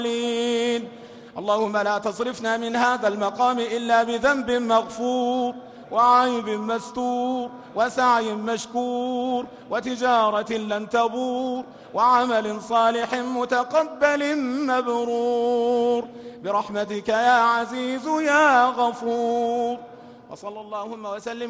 اللهم لا تصرفنا من هذا المقام إلا بذنب مغفور وعيب مستور وسعي مشكور وتجارة لن تبور وعمل صالح متقبل مبرور برحمتك يا عزيز يا غفور. وصلى اللهم وسلم